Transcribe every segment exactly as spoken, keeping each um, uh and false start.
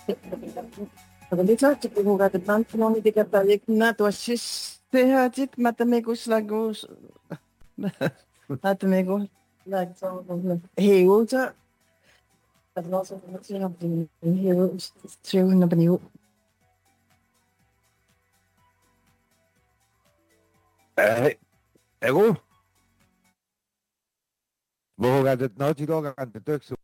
Organizatie horat het land van die kapalik na to sis tehajit matamegos lagos matamegos like so he usa as well as what's happening here through na baniu Eh, ego. Boga det no ti doga kan te so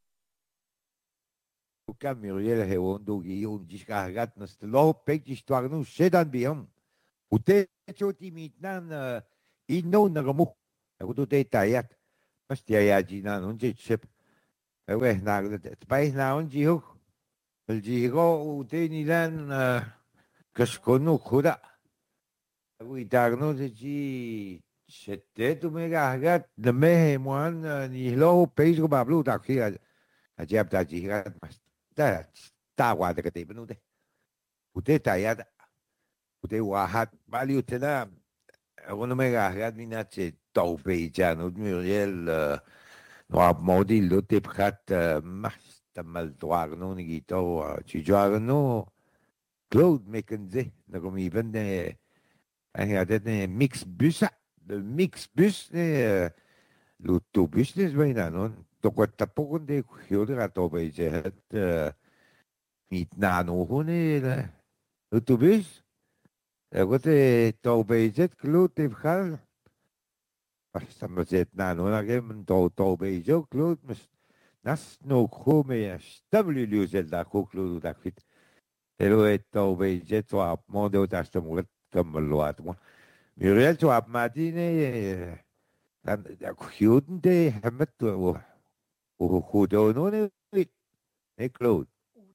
ka Muriel he wondo gi un discargat nas te lo pek di histoire nu sedan biam. U te cho ti mitnan in no na gomu. Ego tu te tayat. Mas ti ya ji na un je chep. Ego na te pai na un ji hu. El ji go u te ni lan kaskonu khuda. Ego itarno se ji C'était tu me gargat de me moan ni lo peix ko bablu ta khi a jab ta ji ga ta ta wa de te benu de ute ta ya ute wa hat bali ute na ono me gargat ni na che to pe ja no Muriel no a modi lo te prat mas ta mal droit no ni gito ci joa no Claude Mackenzie na kom even de en ja de mix busa de mix bus ne l'autobus ne bijna no to questa poco de chiudere to be je het mit na no hone l'autobus e gote to be je klut te khal basta mo zet na no na gem to to be je klut mes nas no come stabili luzel da klut da fit elo et to be je to a modo da sto mo comme lo at mo Muriel to a matine dan kyuden det hammet og og hudo no ne ne Claude.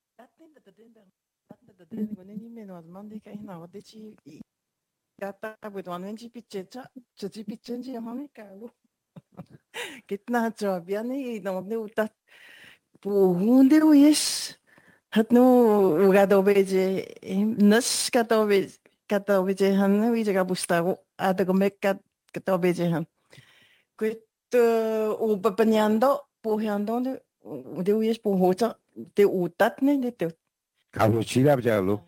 Gata with one inch pichecha, chichi pichenji home calo. Kitna chobiani, no ne uta. Puhunde uyes. Het nu gaat een beetje nus gaat een beetje gaat een beetje han wie je gaat bustar a de comer gaat gaat een beetje han. Quit o papanyando pohando de de uyes pohota de utat ne de te. Kavuchila bjalo.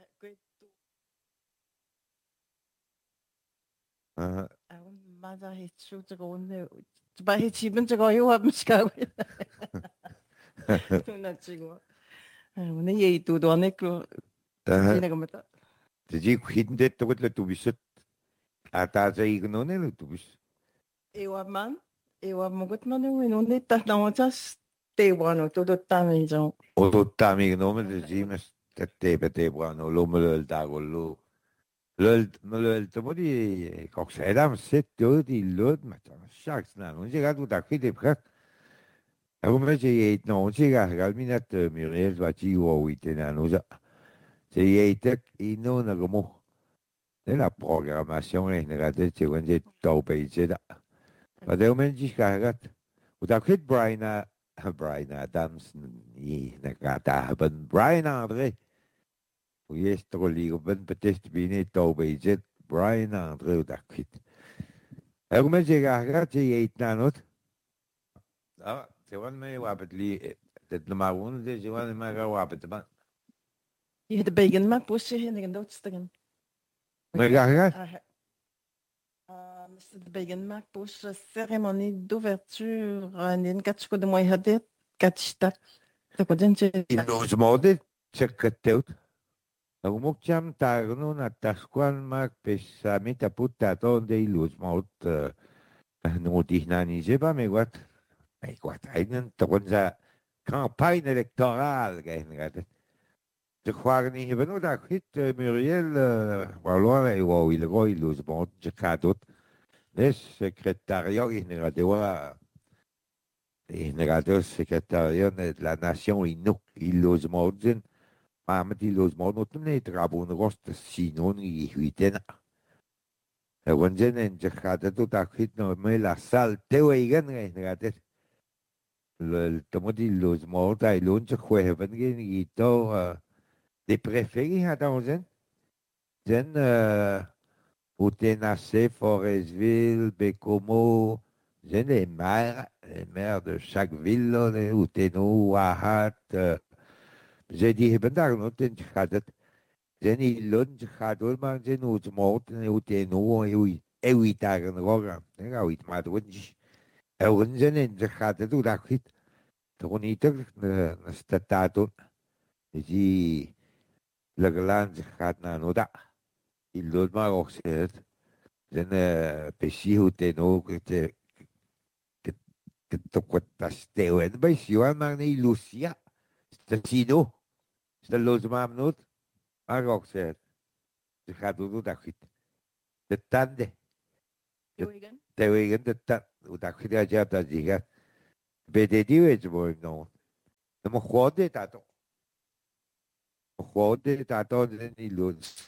Ah. Maar dat heeft zo te gewoon. Maar het is je gewoon heel hard misschien. Toen dat je gewoon. Nee, je doet dan ik. Did you hidden det to le tu biset? Ata za igno ne le tu bis. Ewa man, ewa mogut man no no ne ta na just te bueno todo tami jo. O to tami no me de jimes te te te bueno lo me le da go lo. Le me le to modi cox edam set to di lot ma shaks na non je ga tu ta ki de prat. Ako me je no je ga ga minat Muriel va ti o wite na no za. Se yete y no na como de la programación en general se cuando todo peche da. Pero de momento cargat. Uta kit Brian Brian Adams ni na gata ben Brian Andre. U jest to ligo ben betest bine todo peche Brian Andre uta kit. Ako me je cargat se yete na not. Ah, se wan me wapet li det no maun de se wan me ga wapet ba. Je hebt de begen maar pusje in de doodstegen. Me cargat. Mister de begen maar pusje cérémonie d'ouverture en in katsko de mooi hadet katstak. Dat kon je. In nos mode chekketeut. Ako mo jam tarno na taskuan mak pesa mita puta donde ilus maut no dihnani jeba me wat me wat eigen tonza campagne électorale gain. Je crois ni hebben no da hit Muriel walora e wo il go ilus maut je kadot. Les secrétariat général de wa général secrétariat de la nation ino ilus maut maar die los maar not ne trabun rost sinon i huitena. E wanjen en je gaat het tot akit no me la sal te wegen ne le tomodi los maar dai lunch khwe ben gen i to de préféré hat onzen zen Utenase, Forestville, Bécomo, zen les maires, les maires de chaque ville, Uteno, Wahat, Ze die hebben daar nog in gehad. Ze niet lunch gaat hoor, maar ze nooit moord en hoe te nou hoe hoe daar een rogan. Dan ga je maar doen. En we zijn in ze gaat het hoe dat goed. Toen niet er een statato. Die legalan gaat naar Noda. Die loopt maar ook zegt. Zijn pesi hoe te nou te te toch wat dat stil en bij Johan maar niet Lucia. Dat zie je. Dat loopt maar nooit. Maar ook zegt. Ze gaat doen hoe dat goed. De tanden. De wegen de tanden. Hoe dat goed dat je hebt dat je gaat. Bij de die weet je mooi nou. Dan moet gewoon dit dat toch. Gewoon dit dat toch niet loopt.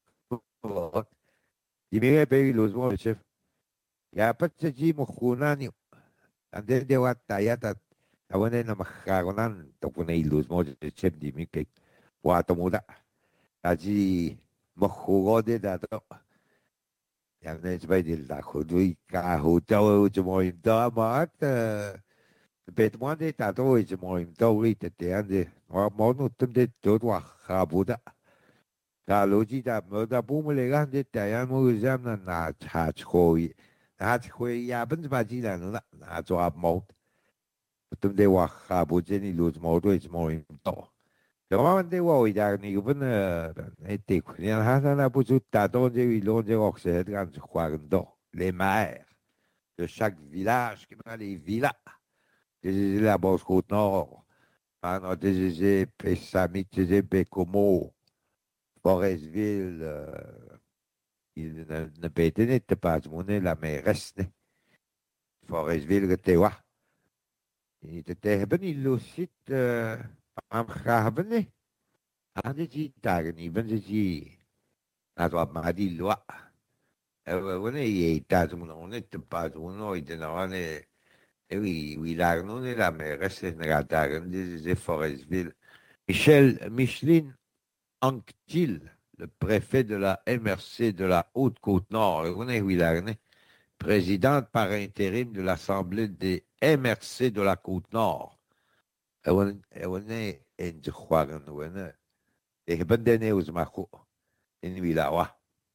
Die meer bij loopt maar chef. Ja, pas je je moet gewoon aan je. En de de wat taya dat. Dat wanneer na makaronan toch wanneer loopt maar chef die meer kijk. Wat moet dat. Dat je moet gewoon dit dat toch. Ja, net bij die dag goed. Doe ik ka hotel hoe je mooi daar maakt. Bet mo dit dat ooit je mooi daar weet het en maar maar nu tem dit tot wat gaboda. Da logi da da boemele gaan dit ja moet je na na het gooi. Het gooi ja bent maar die dan na zo op moot. Tem de wat gaboda niet los maar doe je mooi daar. Ja, maar de wou daar niet op een het ik. Ja, had na boet dat dan je wil je ook zeggen gaan ze gewoon daar. Les maires de chaque village qui m'a les villas. Dit is la Boscoot Nord. Ah, dit is Pessamit, dit is Bécomo, Forestville. Il ne peut niet te pas monnaie la mairesse. Forestville, te wa. Dit te hebben niet lucid am gaben. Ah, dit is daar niet, ben dit is. Dat wat maar die loi. Wanneer je dat moet niet te pas monnaie, dan wanneer. Et oui, oui, là, nous, la mairesse de Nagatagan, des Forestville. Michel, Micheline Anctil, le préfet de la M R C de la Haute-Côte-Nord, vous connaissez, oui, là, présidente par intérim de l'Assemblée des M R C de la Côte-Nord. Et on est en Jukwagan, on est. Et ben de neus, ma co. En oui, là, ouais.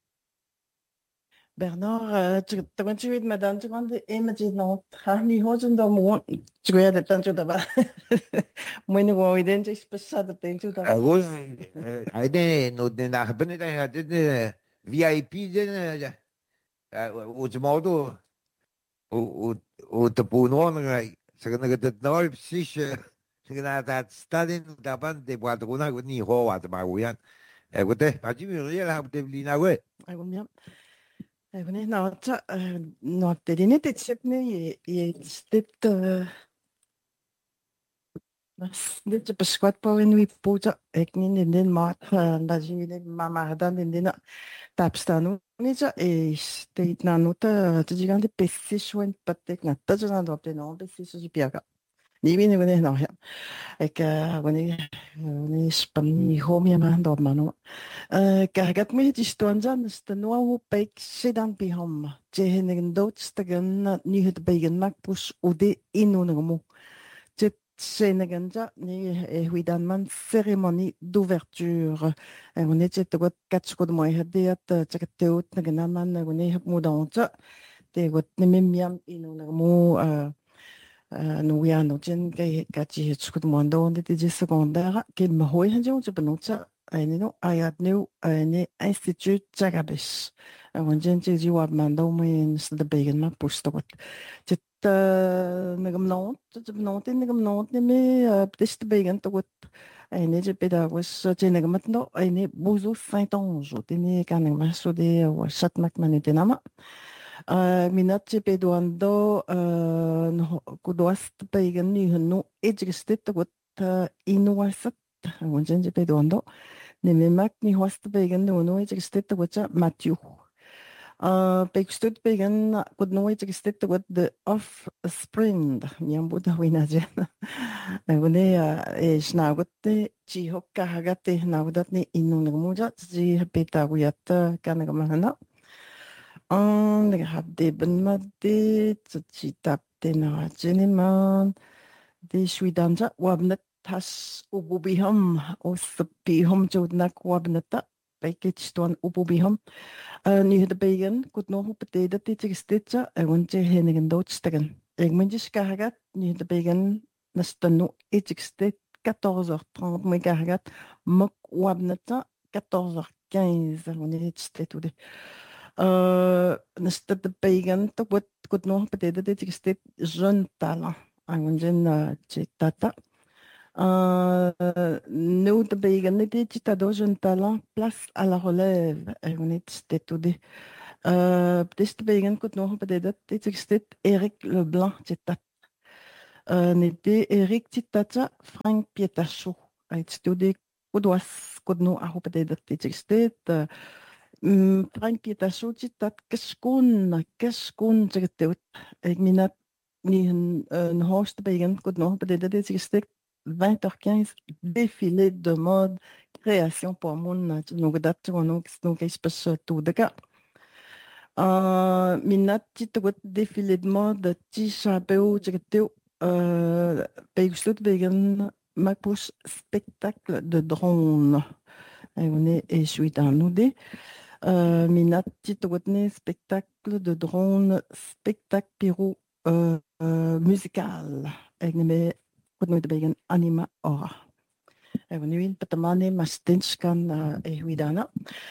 Bernard, tu te tu vid madame tu quand imagine ha ni hojen do mo tu ya de tanto da ba. Mo ni wo iden je spesa de tanto da. Ah oui, ah de no de na ben de de V I P de o de modo o o te puno na se que na de no psiche se que na dat stadin da ban de boa de una ni ho wa de ma wian. Eh gote, pa ji mi ri la de lina we. Ai go miam. Ai go ne na ta no te dine te tsepne e e stet dit je beskwat pa en wie puta ek ni in den mat da ji ne mama dan in den tapstanu ni ja e stet na nota te gigante pessi shoen patek na ta ja do te no pessi so ji piaga ni vi ne go ne no ya ek go ne ni spam home ya man do mano kagat me di stonjan sta no wo pek sedan bi hom je hen dot stagan ni het begen mak pus ude inu mo Sénégal, ni huidan man cérémonie d'ouverture. On était de quoi quatre jours de mois de diat, tchakteut na ganaman na gune mudonta. De quoi ne mimiam inu na mo no ya no jen ke kachi jours de mois de de de secondaire que me hoi hanjo je benutza eine no ayat nu eine institut tchagabes. On jen je ji wab mando mo in de begen ma pustot. Nagamnot, nagamnot, nagamnot, nimi, ptis te begen te wat. Ene je peda was je nagamat no, ene bozo Saint-Ange, tini kaning maso de wasat mak manutenama. Minat je pedoando, no kudoas te begen ni no edgestit te wat inuasat. Wanjen je pedoando, nimi mak ni hoas te begen no no edgestit te wat Matthew. Uh, Beekstut begen goed nooit gestit wat de offspring miam buda winaje. Nagune is nou goed te chi hokka hagate nou dat ni inu nagmuja chi peta guyat kana gamana. Um, de had de ben mat de chi tap de na jeniman de shui danja wabnet has ububiham ussapihum jodnak wabnata package tuan ububiham ni de begen kut no hupeteda titigstitsa agunje henigen dotstagen egmenjis kahagat ni de begen nastanu itigstit quatorze heures trente moi kahagat mok wabnata quatorze heures quinze on est stettude uh nasta de begen to kut kut no hupeteda tigstit jontala agunjen chitata Euh, nous, de Bégan, était un jeune talent, place à la relève. Et on était tout dit. Euh, peut-être Bégan, quand nous peut-être, c'était Eric Leblanc, c'était. Euh, n'était Eric Titata, Frank Pietacho. Et tout dit, quand nous avons peut-être, c'était. Frank Pietacho, c'était qu'est-ce qu'on, qu'est-ce qu'on, c'était. Et minat, ni un host Bégan, quand nous peut-être, c'était. vingt heures quinze, défilé de mode, création pour mon nog dat nog nog eens pas tout de cas. Euh, minat petit défilé de mode, petit chapeau, tchèque euh, payuslut vegan, ma pousse spectacle de drone. Et on est et je suis dans nous des. Euh, minat petit spectacle de drone, spectacle pyro euh, euh, musical. Et Kut nooit begen anima ora. En nu in patamane mastins kan e huidana.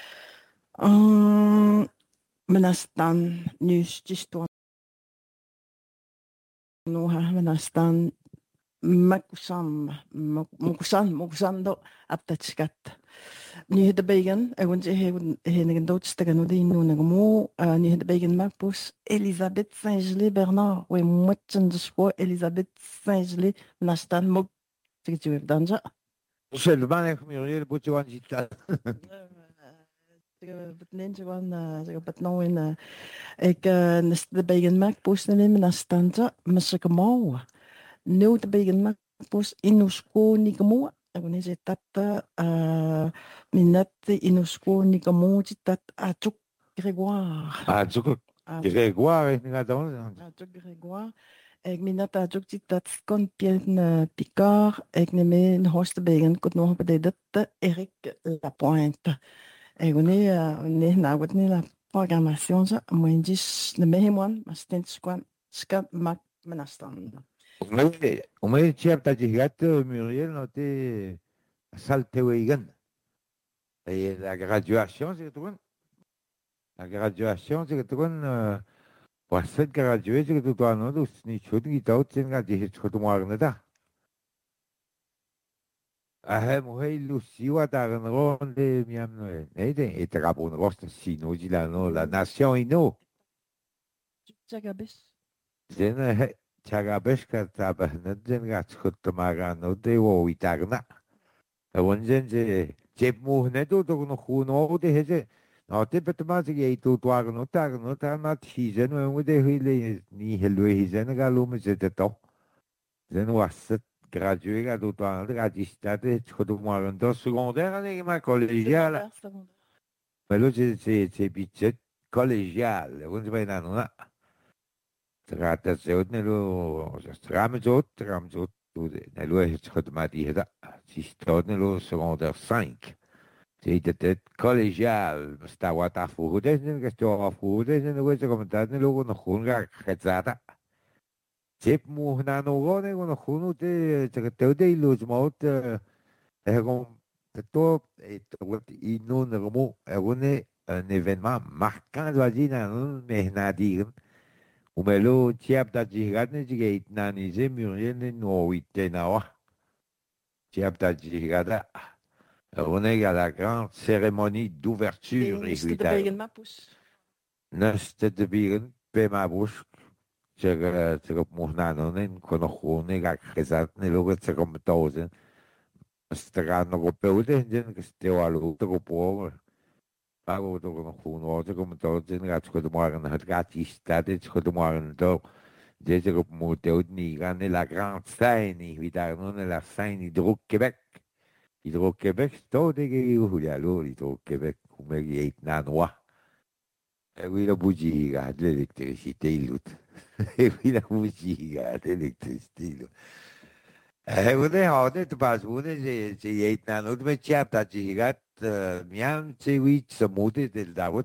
Menastan nu stisto no ha menastan makusam makusan makusando aptatskat. Nu de begen en want he he negen doodstagan no di no nagmo nu de begen mapus Elisabeth Saint-Gelais Bernard we mutchen de spo Elisabeth Saint-Gelais menastan mok tu danja. Seulement, ik Muriel Boutouan Gita. Betnintje van ik bet nou in ik de begen maak post in mijn standa mas ik mau nu de begen maak post in usko ni kamo en is dat minat in usko ni kamo dat atuk Grégoire Ah, zoek Grégoire, ik ga dan. Atuk Grégoire ik minat atuk dat kon Pierre Picard ik neem een hoste begen kot nog bij dat Eric Lapointe. Et on est, on est, on a la programmation, ça, moi, je dis, le meilleur, mais c'est un squat, squat, mac, menastan. On m'a dit, tu as dit, Muriel, noté, Saltewegan. Et la graduation, c'est tout. La graduation, c'est tout. Pour cette graduée, c'est tout. On a tous, ni chouette, ni tout, c'est une graduée, c'est tout, moi, on a. Ah, moi, Lucie, ou à ronde, miam, ne, et trabon, roste, sino, dit la, la nation, ino. Tchagabes. Zena, Tchagabes, kataba, nadzen, gatskut, marano, de, o, itarna. Wanzen, je, je, mo, ne, do, do, no, no, de, heze, no, te, betma, ze, ye, to, to, no, tar, no, tar, na, tizen, we, de, hile, ni, helwe, hizen, galum, zete, to. Zen, wasset, gradué à d'autant de la distance, je dois moi un dos secondaire, avec ma collégiale. Mais là, c'est, c'est, c'est petit collégial. On se voit dans là. Trata se od nelo, stramzot, tramzot, nelo, je dois ma dire, si je dois nelo secondaire cinq. C'est peut-être collégial, mais c'est à what à foutre, c'est une question à foutre, c'est une question comme ça, nelo, on a qu'on a créé. Jep mo na no go ne go no khunu te te te te lo smot e go to e to i no ne go mo e go ne un événement marquant de la vie dans mais na dire ou mais lo tiap da jigat ne jige na ni je Muriel ne no wite na wa tiap da jigada on est à la grande cérémonie d'ouverture et huit Neste de biren pe ma bouche Chega, chega muhnano nen kono khone ga khizat ne logo chega mtozen. Staga no go peude den que steu alu to go po. Pago to go khuno to go mtozen ga chego morgen hat ga ti stade chego morgen to. Je chego mo teu ni ga ne la grande scène vidar non la scène Hydro Québec. Hydro Québec sto de ge hulia lo Hydro Québec come ge nanoa. E qui la bugia dell'elettricità il lut. E qui la musica dell'elettricità. Eh, une horde tu pas une je je yeit na no me chap ta jigat miam che wi samude del davut.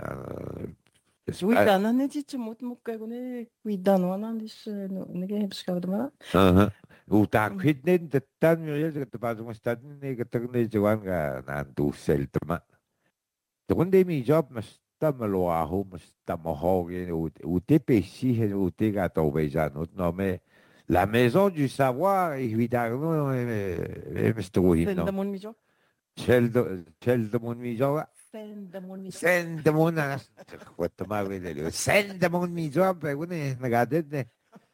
Oui, dan net iets moet moet kijken. Oui, dan wanneer is nege heb schouder maar. Aha. U ta kwitnen de tan mi je te pas un stat ne que te ne jawan ga na du sel tama. Donde mi job mas tam lo a ho mas tam ho ge u u te pe si he u te ga to be ja no no me la maison du savoir évidemment e me sto hi Sen de no. mon mi job. Cel de cel de mon mi job. Sen de mon mi job. Sen de mon na what the ma ve le. Sen de mon mi job pe une na ga de ne.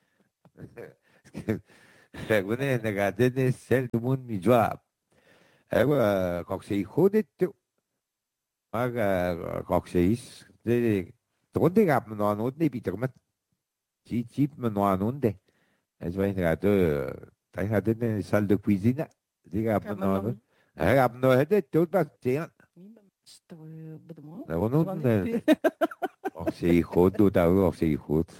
Une na ga de ne sel de mon mi job. Ewa kok se hodet maar kok se is. De donde ga no ano ne bitter mat. Ci ci no ano de. Es va in gato. Tai ha de salle de cuisine. Diga no ano. Eh no hede tout pas tiens. Nou, nou, nee. Of ze goed doet, of ze goed.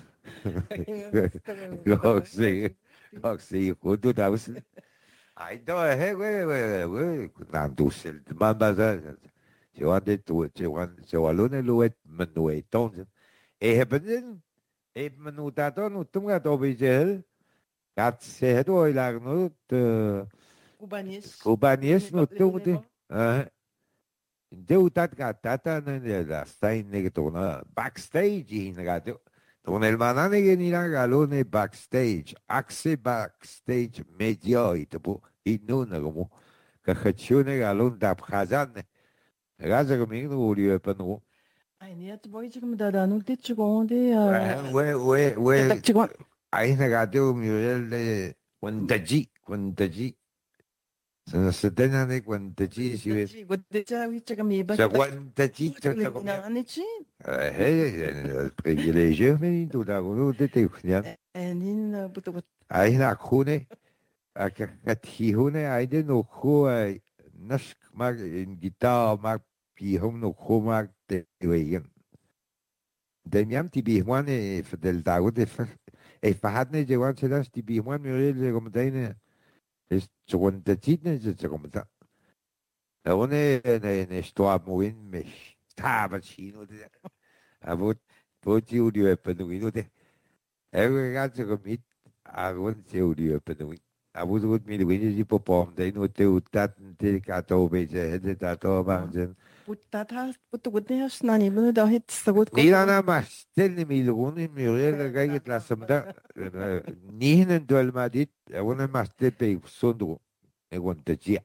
Of ze, of ze goed doet, of ze. Ai, đó, hey, we, we, we, làm tu sel, mà mà ra, chỉ quan đến tu, chỉ quan, chỉ quan luôn này luôn, mình nuôi tông chứ. Ê, hệ bên trên, ê, mình nuôi ta đó, nuôi tung ra đồ bây giờ, gạt xe đôi là nó, Cubanis. Cubanis, nuôi tung đi. Deu tat ga tata ne la stain ne tona backstage in radio. Ton el manane ge ni la galone backstage. Axe backstage medio itabu inuna como ka khachune galon da khazan. Gaza ko mi no uri panu. Ai ne at boy chik da da no te chigonde. We we we. Ai na radio mi le quantaji quantaji. Sedena ne quantaci si vede. Se quantaci c'è eh privilegio mi tu da uno de te knya. Enin buto. Ai na khune a kathi hune ai de no kho nask mag in guitar mag pi hom no kho mag de wegen. De miam ti bi wane del da de e fahadne je wan sedas ti bi wan mi le como taine. Es cuantatine se come da. One ne ne sto a movin me stava vicino de. A vot voti udio e penuino de. E ragazzo che mi a von se udio e penuino. A vot vot mi vini di popom de no te utat te kato be je de tato bangen. Putata putu gudne snani bunu da hit sagut. Ni na ma stel mi luguni mi rega gait la samda. Ni hin duel madit, one ma stel pe sondro. E quantacia.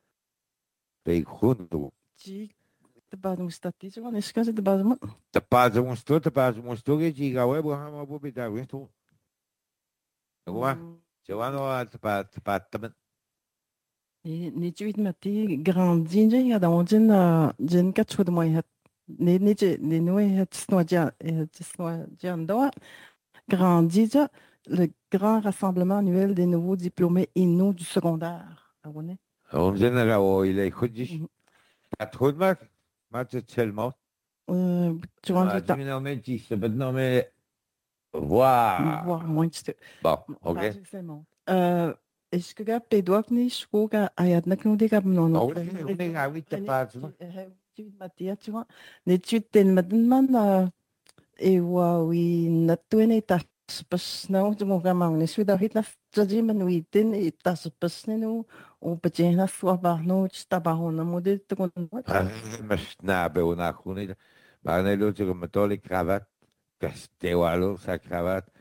Pe junto. Ci te baz mustati, ci ne scaze te baz. Te baz un sto, te baz un sto che ci gawe bo ha ma bo be da questo. Agora, se vano a pat pat. Et ni tu it mati grandin je ya da onjen jen ka chud mo hat ni ni je ni no hat sno ja sno ja ndo grandi ja le grand rassemblement annuel des nouveaux diplômés inno du secondaire. On est On genera o il est khudji. Patrol mak ma te tellement. euh tu vois tu me nommes tu se peut nommer voir. Voir moins de Bon, OK. Euh est-ce que gars pédoc ni choga ayat na knu de gab non non. On est à huit pas. Tu matia tu vois. Ne tu ten madman e wa wi na tu ne ta pas na tu mo ga mang ne su da hit na jadi man wi ten e ta pas ne no o pete na sua ba no sta ba ho na mo de te kon. Mas na be una khune. Ma ne lo tu me tole cravate. Castewalo sa cravate.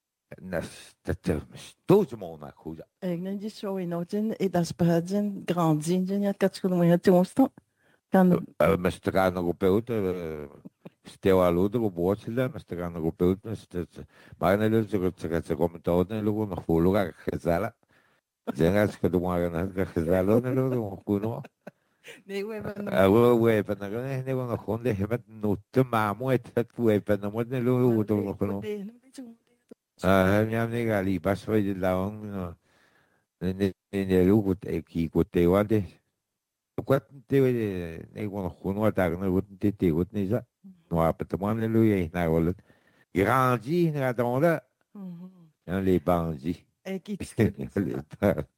Tout le monde a cru. Ik denk dat zo in Ouden, dat is behazen grandin, je hebt het gewoon met toestand. Kan. Mas trano europeut, steu aludo o botsila, mas trano europeut, mas maar ne lo se se se comentou ne lo no fulu ga khazala. Zengas que do mara na khazala ne lo no kuno. Nee, we hebben. Ah, we we hebben na ne ne no khonde hebat no te mamo et we hebben na mo ne lo do no kuno. Ah, miam ne gali pas foi de la on ne ne ne lu e ki ko te wade. Quat te ne ne ko no ta no te te ko ne za. No a pas mo ne lu e na wol. Grandi na dans là. Dans les bandits. Et qui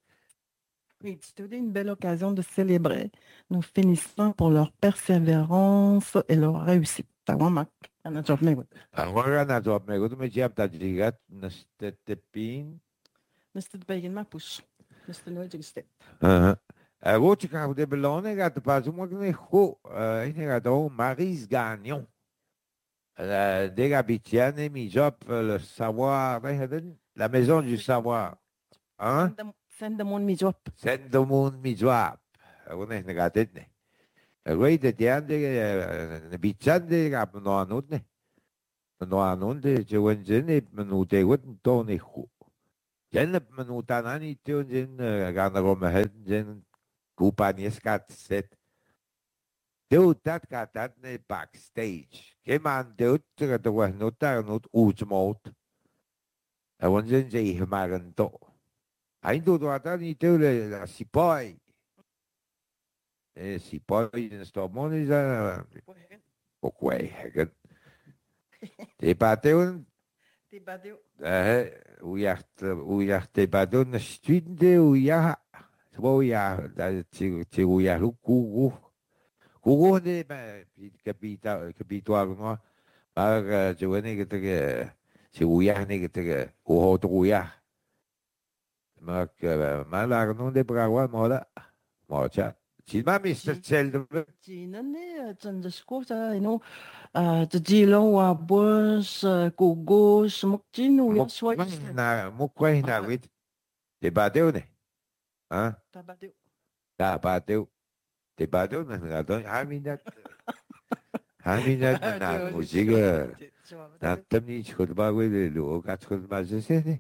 Oui, c'était une belle occasion de célébrer nos finissants pour leur persévérance et leur réussite. Tawamak, anajobnego. Agora na tua pergunta, me tinha direto neste tepin. Neste begin mapus. Neste noite gestet. Agora, tu carro de belone, gato, faz uma que me ficou. Ainda gato, Maris Gagnon. Des Gabitiane, mi job, le savoir, la maison du savoir. Hein? Send them on mi job. Send the moon, mi job. Agora, ainda gato, né? Agora, de diante, Bitiane, gato, no anut, né? No anut, je wens minute, wat een toon ik goed. Jen minute aan niet te doen, gaan er om het, jen compagnies gaat zet. Doe dat gaat dat ne backstage. Geen man doet, dat er was nog daar nog uitmoot. En wanneer ze je maar een to. Hij doet wat dan niet doen, dat is poi. Si poi in stomon is dat, ook wij. Te bateu, Te badeu. hoe je hoe je te bateu na studie, hoe je, hoe je, dat je je hoe je hoe hoe hoe de kapita kapituar no, maar je weet niet dat je je hoe je niet dat je hoe houdt hoe je, maar maar daar nog de brawa maar maar ja. Si ma mister Zelda. Gina ne, tanda skota, you know, the jilo wa bus, gogo, smokjin, ou ya swai. Na mukwai na wit. Te bateu ne. Hein? Ta badeu. Ta bateu. Te bateu na ngaton. Haminat. Haminat na musiga. Na tamni chkot ba we lo ka chkot ba se ne.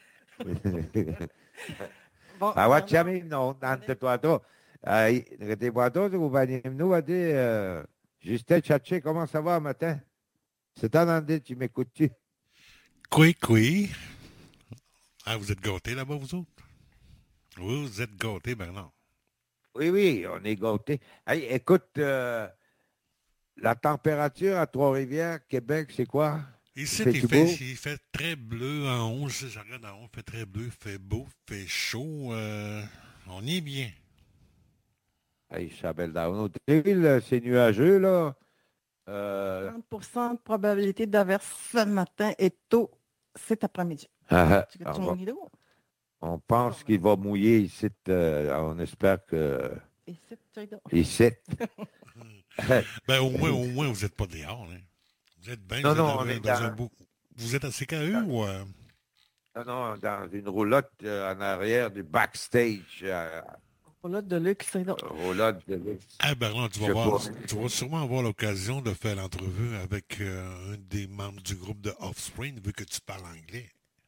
Ah wa chami no nante to ato. Ai, te boito tu compagnie nous a dit Justin Tchatché, comment ça va matin? C'est un andé, tu m'écoutes-tu? Oui, oui. Ah, vous êtes gâtés là-bas, vous autres? Oui, vous êtes gâtés, Bernard. Oui, oui, on est gâtés. Hey, écoute, euh, la température à Trois-Rivières, Québec, c'est quoi? Ici, il fait, il fait très bleu en haut. Je regarde en haut, il fait très bleu, il fait beau, il fait chaud. Euh, on y est bien. Hey, Chabelle Down. C'est nuageux, là. Euh... trente pour cent de probabilité d'averse ce matin et tôt cet après-midi. Ah, ah, on, on pense qu'il va mouiller ici. Euh, on espère que. Ici. Ben, au moins, au moins, vous n'êtes pas dehors. Hein. Vous êtes bien. Non, vous non, êtes on dans, est dans dans... un beau. Vous êtes à C K E ou. Euh... Non, non, dans une roulotte euh, en arrière du backstage. Euh... Roulotte de luxe, c'est là. Roulotte de luxe. Ah, Bernard, tu vas, voir, tu vas sûrement avoir l'occasion de faire l'entrevue avec euh, un des membres du groupe de Offspring, vu que tu parles anglais.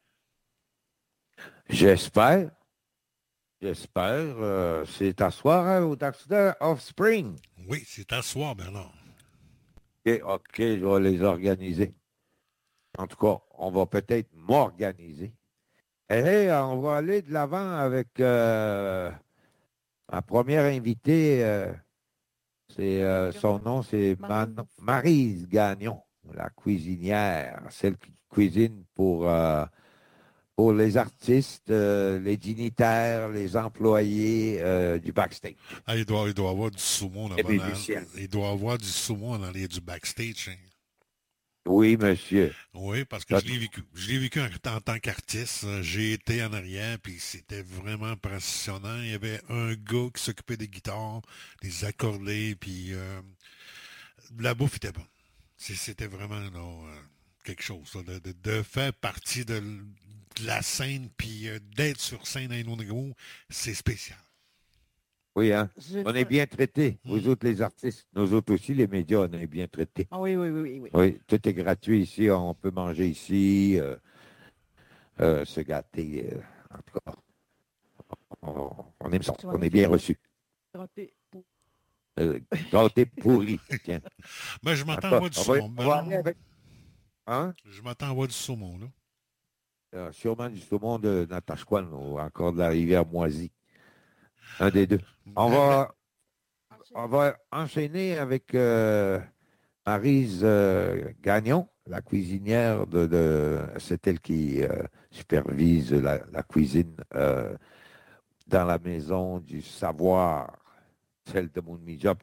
J'espère. J'espère. Euh, c'est à soir hein, au Taxter Offspring. Oui, c'est à soir, Bernard. OK, OK, je vais les organiser. En tout cas, on va peut-être m'organiser. Et on va aller de l'avant avec euh, ma première invitée. Euh, c'est, euh, son nom, c'est Man- Maryse Gagnon, la cuisinière, celle qui cuisine pour, euh, pour les artistes, euh, les dignitaires, les employés euh, du backstage. Ah, il doit, il doit avoir du saumon là-bas. Dans, il doit avoir du saumon dans les du backstage. Hein. Oui, monsieur. Oui, parce que je l'ai vécu. Je l'ai vécu en, en tant qu'artiste. J'ai été en arrière, puis c'était vraiment impressionnant. Il y avait un gars qui s'occupait des guitares, des accordés, puis euh, la bouffe était bonne. C'était vraiment là, euh, quelque chose. Là, de, de, de faire partie de, de la scène, puis euh, d'être sur scène à Inonegro, c'est spécial. Oui, hein? On est bien traités, vous mmh. autres les artistes. Nous autres aussi, les médias, on est bien traités. Ah oui, oui, oui, oui. Oui, tout est gratuit ici. On peut manger ici, euh, euh, se gâter. Euh, en tout cas, on, on aime ça. On est bien reçus. Gâté pourri. Euh, gâté pourri, tiens. Ben, je m'attends à voir du saumon. On va aller avec... Hein? Je m'attends à voir du saumon, là. Euh, sûrement du saumon de Natashquan ou encore de la rivière Moisie. Un des deux. On va, on va enchaîner avec euh, Maryse euh, Gagnon, la cuisinière de, de c'est elle qui euh, supervise la, la cuisine euh, dans la maison du savoir, celle de mon mi-job.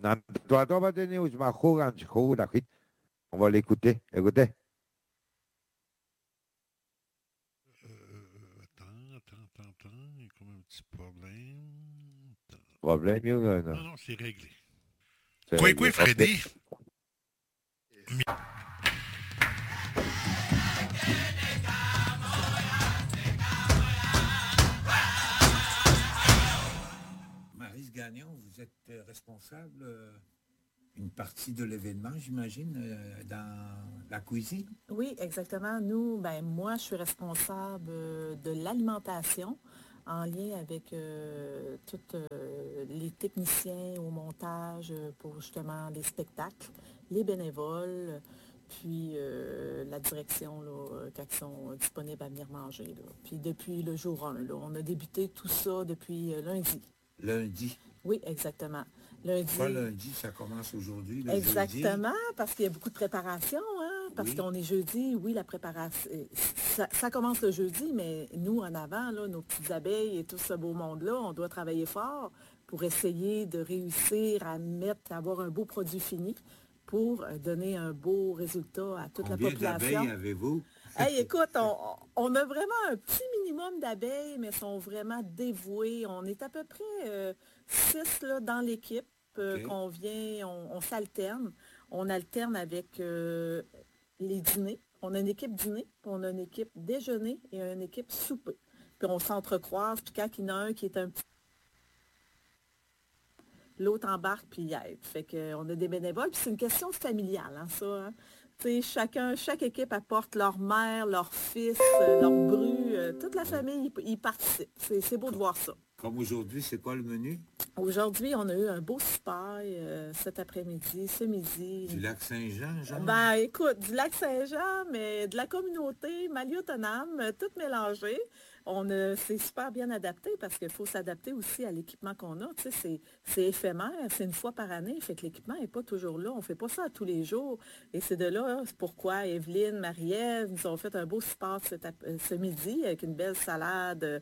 On va l'écouter. Écoutez. Euh, attends, attends, attends, attends. Il y a comme un petit problème. Attends. Problème, il y en a, non? Non, non, c'est réglé. C'est Quoi, réglé. quoi, Freddy? Maryse Gagnon, vous êtes euh, responsable euh, une partie de l'événement, j'imagine, euh, dans la cuisine? Oui, exactement. Nous, ben moi, je suis responsable euh, de l'alimentation en lien avec euh, tous euh, les techniciens au montage euh, pour justement les spectacles, les bénévoles, puis euh, la direction là, euh, quand ils sont disponibles à venir manger. Là. Puis depuis le jour un, là, on a débuté tout ça depuis euh, lundi. Lundi. Oui, exactement. Lundi. Pas lundi, ça commence aujourd'hui, le Exactement, jeudi. parce qu'il y a beaucoup de préparation, hein, parce Oui. qu'on est jeudi, oui, la préparation, ça, ça commence le jeudi, mais nous, en avant, là, nos petites abeilles et tout ce beau monde-là, on doit travailler fort pour essayer de réussir à mettre, à avoir un beau produit fini pour donner un beau résultat à toute Combien la population. d'abeilles avez-vous? Hey, écoute, on, on a vraiment un petit minimum d'abeilles, mais sont vraiment dévouées. On est à peu près euh, six là, dans l'équipe euh, Ok. qu'on vient, on, on s'alterne. On alterne avec euh, les dîners. On a une équipe dîner, puis on a une équipe déjeuner et une équipe souper. Puis on s'entrecroise, puis quand il y en a un qui est un petit... L'autre embarque, puis il aide. Fait qu'on a des bénévoles, puis c'est une question familiale, hein, ça, hein. Chacun, chaque équipe apporte leur mère, leur fils, euh, leur bru, euh, toute la famille y, y participe. C'est, c'est beau de voir ça. Comme aujourd'hui, c'est quoi le menu? Aujourd'hui, on a eu un beau super euh, cet après-midi, ce midi. Du lac Saint-Jean, genre? Ben écoute, du lac Saint-Jean, mais de la communauté, Maliotonam, euh, tout mélangé. On a, c'est super bien adapté parce qu'il faut s'adapter aussi à l'équipement qu'on a. Tu sais, c'est, c'est éphémère, c'est une fois par année, fait que l'équipement n'est pas toujours là. On ne fait pas ça tous les jours. Et c'est de là, c'est pourquoi Evelyne, Marie-Ève nous ont fait un beau support cet ap- ce midi avec une belle salade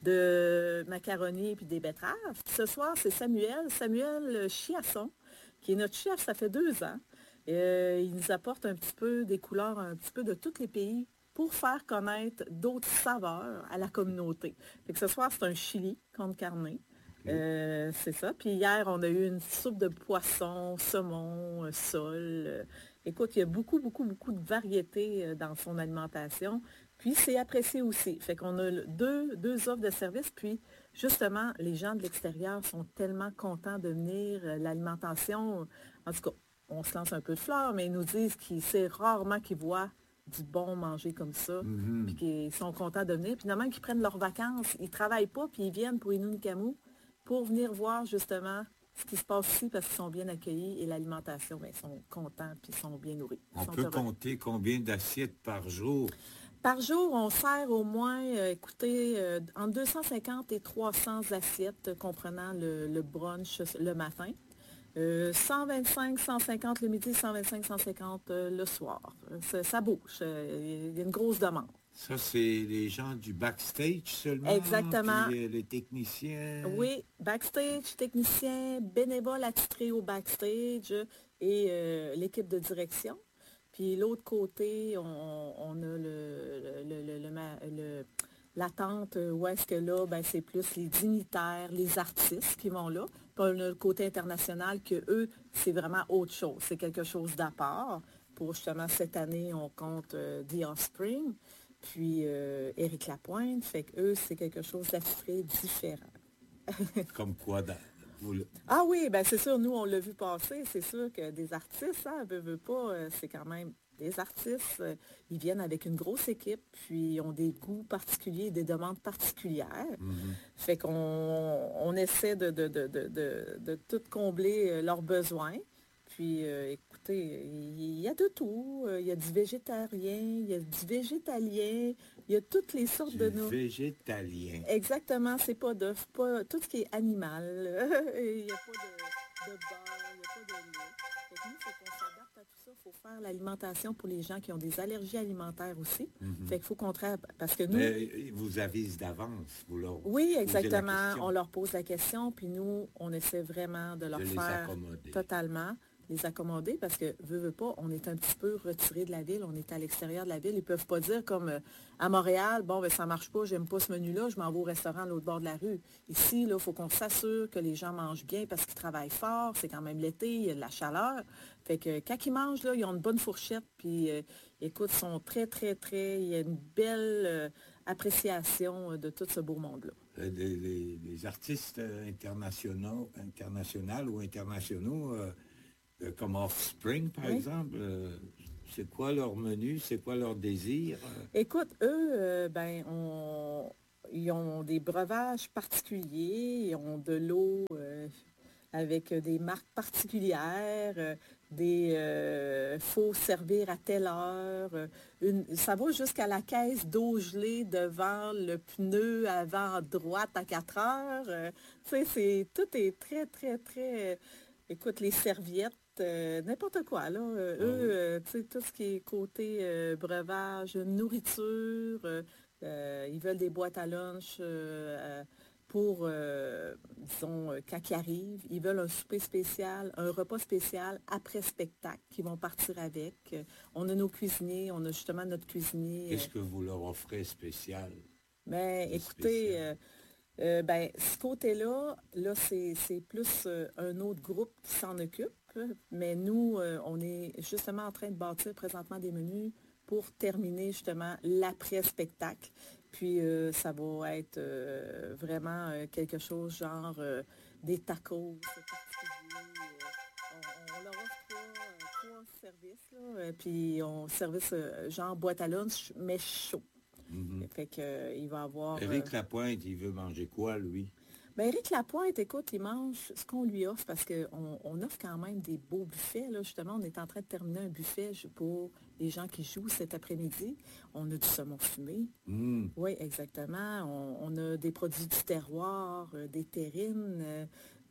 de macaroni et des betteraves. Puis ce soir, c'est Samuel, Samuel Chiasson, qui est notre chef, ça fait deux ans. Euh, il nous apporte un petit peu des couleurs, un petit peu de tous les pays pour faire connaître d'autres saveurs à la communauté. Fait que ce soir, c'est un chili con carne. Euh, c'est ça. Puis hier, on a eu une soupe de poisson, saumon, euh, sole. Euh, écoute, il y a beaucoup, beaucoup, beaucoup de variétés euh, dans son alimentation. Puis c'est apprécié aussi. Fait qu'on a deux, deux offres de services. Puis justement, les gens de l'extérieur sont tellement contents de venir. Euh, l'alimentation, en tout cas, on se lance un peu de fleurs, mais ils nous disent que c'est rarement qu'ils voient du bon manger comme ça, Mhm. puis qu'ils sont contents de venir. Puis normalement, qu'ils prennent leurs vacances, ils ne travaillent pas, puis ils viennent pour Inunikamu pour venir voir justement ce qui se passe ici parce qu'ils sont bien accueillis et l'alimentation, bien, ils sont contents puis ils sont bien nourris. Ils On sont peut heureux. compter combien d'assiettes par jour? Par jour, on sert au moins, euh, écoutez, euh, entre deux cent cinquante et trois cents assiettes euh, comprenant le, le brunch le matin. Euh, cent vingt-cinq, cent cinquante le midi, cent vingt-cinq, cent cinquante euh, le soir. Euh, ça, ça bouge. Euh, Il y a une grosse demande. Ça, c'est les gens du backstage seulement? Exactement. Puis, euh, les techniciens? Oui, backstage, technicien, bénévole attitré au backstage et euh, l'équipe de direction. Puis l'autre côté, on, on a le, le, le, le, le- le- l'attente où est-ce que là, ben, c'est plus les dignitaires, les artistes qui vont là. Puis on a le côté international que eux, c'est vraiment autre chose. C'est quelque chose d'à part. Pour justement cette année, on compte euh, The Offspring, puis euh, Éric Lapointe. Fait que eux, c'est quelque chose d'attitré différent. Comme quoi? dans- vous le- Ah oui, ben c'est sûr, nous, on l'a vu passer. C'est sûr que des artistes, hein, veut, veut pas, euh, c'est quand même des artistes. euh, ils viennent avec une grosse équipe, puis ils ont des goûts particuliers, des demandes particulières. Mhm. Fait qu'on on essaie de, de, de, de, de, de tout combler euh, leurs besoins. Puis, euh, écoutez, il y a de tout. Euh, Il y a du végétarien, il y a du végétalien, il y a toutes les sortes de Du nous. végétalien. Exactement, c'est pas d'œuf, pas tout ce qui est animal. Il n'y a pas de, de beurre, il n'y a pas de lait. Fait que nous, faut qu'on s'adapte à tout ça. faut faire l'alimentation pour les gens qui ont des allergies alimentaires aussi. Mhm. Fait qu'il faut qu'on travaille, parce que nous... Mais ils vous avisent d'avance, vous leur Oui, posez la exactement. question On leur pose la question, puis nous, on essaie vraiment de leur de les faire accommoder. totalement, les accommoder, parce que, veut, veut pas, on est un petit peu retiré de la ville, on est à l'extérieur de la ville. Ils peuvent pas dire comme euh, à Montréal, bon, ben ça marche pas, j'aime pas ce menu-là, je m'en vais au restaurant à l'autre bord de la rue. Ici, là, il faut qu'on s'assure que les gens mangent bien parce qu'ils travaillent fort, c'est quand même l'été, il y a de la chaleur. Fait que quand ils mangent, là, ils ont une bonne fourchette, puis euh, écoute, ils sont très, très, très, il y a une belle euh, appréciation euh, de tout ce beau monde-là. Euh, Les, les- les artistes euh, internationaux, internationaux ou internationaux, euh, euh, comme Offspring, par Oui. exemple, euh, c'est quoi leur menu, c'est quoi leur désir? euh? Écoute, eux, euh, ben, on, ils ont des breuvages particuliers, ils ont de l'eau euh, avec des marques particulières, euh, des euh, faut servir à telle heure. euh, une- ça va jusqu'à la caisse d'eau gelée devant le pneu avant à droite à quatre heures. euh, tu sais, c'est, tout est très, très, très... Écoute, les serviettes, euh, n'importe quoi, là. Euh, Ah eux, oui. euh, tu sais, tout ce qui est côté euh, breuvage, nourriture, euh, euh, ils veulent des boîtes à lunch euh, euh, pour, euh, disons, euh, quand ils arrivent. Ils veulent un souper spécial, un repas spécial après spectacle qu'ils vont partir avec. Euh, on a nos cuisiniers, on a justement notre cuisinier. euh, Qu'est-ce que vous leur offrez spécial? mais de écoutez, spécial? euh, euh, ben, ce côté-là, là, c'est, c'est plus euh, un autre groupe qui s'en occupe. Mais nous, euh, on est justement en train de bâtir présentement des menus pour terminer justement l'après-spectacle. Puis euh, ça va être euh, vraiment euh, quelque chose genre euh, des tacos particuliers. Euh, on, on leur offre trois, euh, trois services, là, euh, puis on service euh, genre boîte à lunch, mais chaud. Mhm. Fait que, euh, il va avoir... euh, Éric Lapointe, il veut manger quoi, lui? ben, Éric Lapointe, écoute, il mange ce qu'on lui offre parce qu'on on offre quand même des beaux buffets. Là. Justement, on est en train de terminer un buffet je- pour les gens qui jouent cet après-midi. On a du saumon fumé. Hmm. Oui, exactement. On, on a des produits du terroir, euh, des terrines, euh,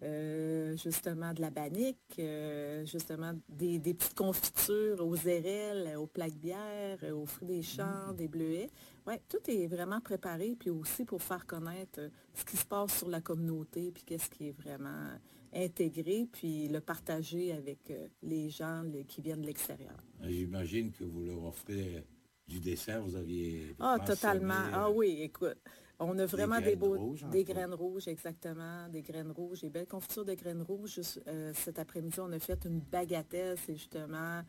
euh, justement de la bannique, euh, justement des, des petites confitures aux érelles, aux plaques bières, euh, aux fruits des champs, des bleuets. Oui, tout est vraiment préparé, puis aussi pour faire connaître euh, ce qui se passe sur la communauté, puis qu'est-ce qui est vraiment intégré, puis le partager avec euh, les gens le- qui viennent de l'extérieur. J'imagine que vous leur offrez du dessert, vous aviez Ah, mentionné, totalement. Ah euh, oui, écoute, on a vraiment des, graines beaux, rouges, des entre graines rouges, exactement, des graines rouges, des belles confitures de graines rouges. Juste, euh, cet après-midi, on a fait une bagatelle, c'est justement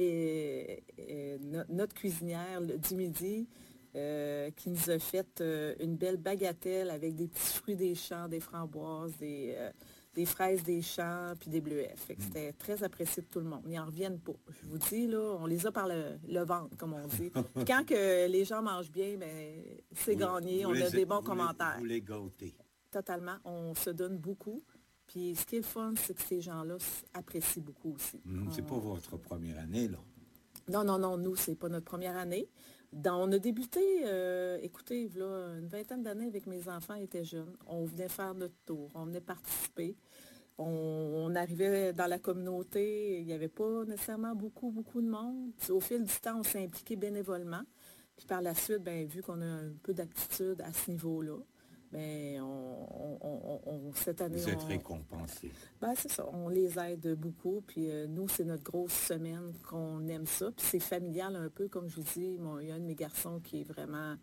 et, et no- notre cuisinière le- du midi euh, qui nous a fait euh, une belle bagatelle avec des petits fruits des champs, des framboises, des, euh, des fraises des champs, puis des bleuets. Fait que c'était très apprécié de tout le monde. Ils n'en reviennent pas. Je vous dis, là, on les a par le, le ventre, comme on dit. Puis quand que les gens mangent bien, ben, c'est vous- gagné. vous On les- a des bons vous les- commentaires. Vous les gâtez. Totalement. On se donne beaucoup. Puis ce qui est le fun, c'est que ces gens-là s- apprécient beaucoup aussi. Hmm, C'est On- pas votre première année, là. Non, non, non, nous, c'est pas notre première année. Dans- on a débuté, euh, écoutez, voilà, une vingtaine d'années avec mes enfants étaient jeunes. On venait faire notre tour, on venait participer. On, on arrivait dans la communauté, il n'y avait pas nécessairement beaucoup, beaucoup de monde. Puis au fil du temps, on s'est impliqué bénévolement. Puis par la suite, ben, vu qu'on a un peu d'aptitude à ce niveau-là, ben, on, on- on- on- cette année, Vous êtes on, récompensé. ben, c'est ça, on les aide beaucoup. Puis euh, nous, c'est notre grosse semaine qu'on aime ça. Puis c'est familial un peu, comme je vous dis. Mon- il y a un de mes garçons qui est vraiment...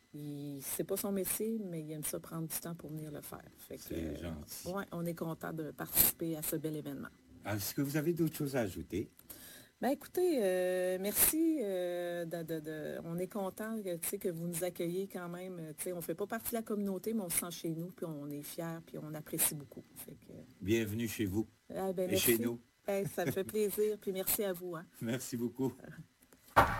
Il, c'est pas son métier, mais il aime ça prendre du temps pour venir le faire. Fait que, C'est euh, gentil. ouais, on est content de participer à ce bel événement. Est-ce que vous avez d'autres choses à ajouter? Ben écoutez, euh, merci. euh, de, de- de- on est content que, tu sais, que vous nous accueillez quand même. Tu sais, on ne fait pas partie de la communauté, mais on se sent chez nous, puis on est fiers, puis on apprécie beaucoup. Fait que, Bienvenue chez vous ah, ben, et chez merci. nous. Hey, ça me fait plaisir, puis merci à vous. Hein. Merci beaucoup.